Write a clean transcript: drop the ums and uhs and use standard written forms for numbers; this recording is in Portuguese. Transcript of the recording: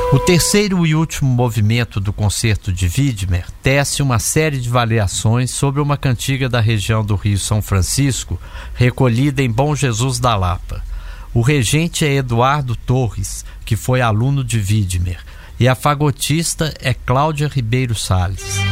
O terceiro e último movimento do concerto de Widmer tece uma série de variações sobre uma cantiga da região do Rio São Francisco, recolhida em Bom Jesus da Lapa. O regente é Eduardo Torres, que foi aluno de Widmer, e a fagotista é Cláudia Ribeiro Salles.